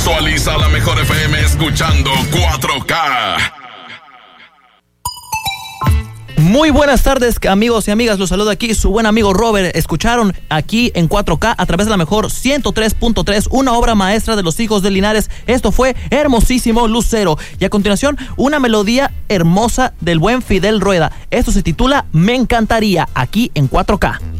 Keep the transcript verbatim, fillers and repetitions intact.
Visualiza la mejor F M escuchando cuatro K. Muy buenas tardes, amigos y amigas. Los saluda aquí su buen amigo Robert. Escucharon aquí en cuatro K a través de la mejor ciento tres punto tres, una obra maestra de los Hijos de Linares. Esto fue Hermosísimo Lucero. Y a continuación, una melodía hermosa del buen Fidel Rueda. Esto se titula Me Encantaría, aquí en cuatro K.